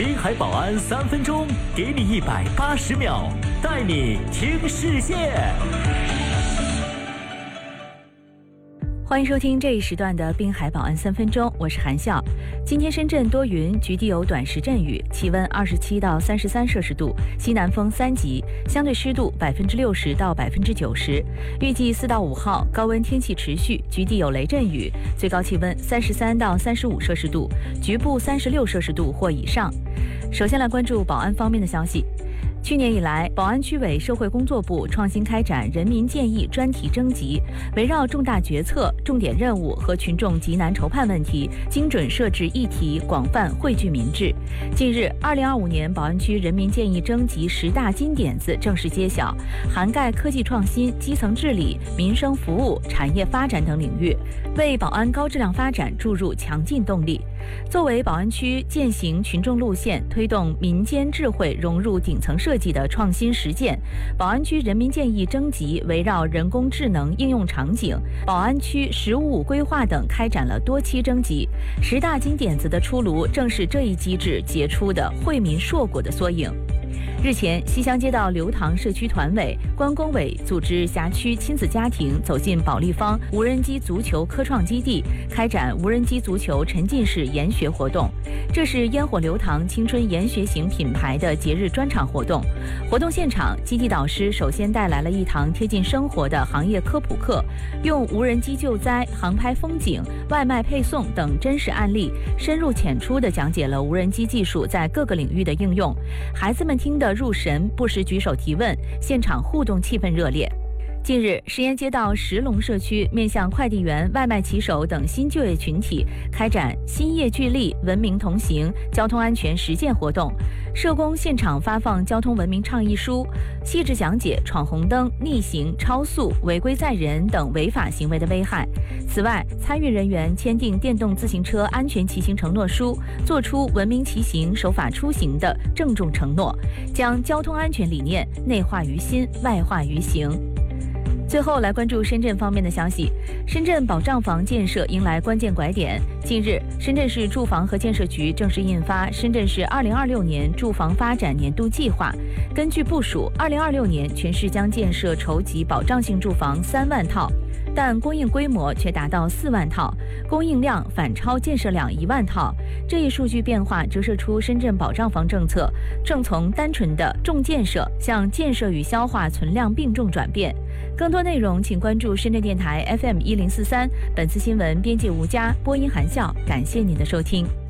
滨海保安3分钟，给你180秒，带你听世界。 欢迎收听这一时段的滨海保安3分钟，我是韩笑。今天深圳多云，局地有短时阵雨，气温27到33摄氏度，西南风3级，相对湿度60%到90%。预计4到5号高温天气持续，局地有雷阵雨，最高气温33到35摄氏度，局部36摄氏度或以上。首先来关注保安方面的消息。去年以来，宝安区委社会工作部创新开展人民建议专题征集，围绕重大决策、重点任务和群众急难愁盼问题，精准设置议题，广泛汇聚民智。近日，2025年宝安区人民建议征集10大金点子正式揭晓，涵盖科技创新、基层治理、民生服务、产业发展等领域，为宝安高质量发展注入强劲动力。作为宝安区践行群众路线、推动民间智慧融入顶层设计的创新实践，宝安区人民建议征集围绕人工智能应用场景、宝安区“15+5”规划等开展了多期征集。10大金点子的出炉，正是这一机制结出的惠民硕果的缩影。日前，西乡街道流塘社区团委、关工委组织辖区亲子家庭走进保利坊无人机足球科创基地，开展无人机足球沉浸式研学活动。这是烟火流塘青春研学型品牌的节日专场活动。活动现场，基地导师首先带来了一堂贴近生活的行业科普课，用无人机救灾、航拍风景、外卖配送等真实案例，深入浅出地讲解了无人机技术在各个领域的应用。孩子们听得入神，不时举手提问，现场互动气氛热烈。近日，石岩街道石龙社区面向快递员、外卖骑手等新就业群体开展新业聚力、文明同行交通安全实践活动，社工现场发放交通文明倡议书，细致讲解闯红灯、逆行、超速、违规载人等违法行为的危害。此外，参与人员签订电动自行车安全骑行承诺书，作出文明骑行、守法出行的郑重承诺，将交通安全理念内化于心、外化于行。最后来关注深圳方面的消息。深圳保障房建设迎来关键拐点。近日，深圳市住房和建设局正式印发《深圳市2026年住房发展年度计划》。根据部署，2026年全市将建设筹集保障性住房3万套，但供应规模却达到4万套，供应量反超建设量1万套。这一数据变化折射出深圳保障房政策正从单纯的重建设向建设与消化存量并重转变。更多内容请关注深圳电台 FM1043。本次新闻编辑吴佳，播音韩笑，感谢您的收听。